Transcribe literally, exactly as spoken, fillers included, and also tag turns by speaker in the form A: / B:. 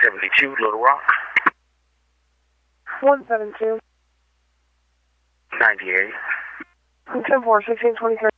A: seventy-two, Little Rock.
B: one seven two.
A: ninety-eight.
B: ten four, sixteen twenty-three.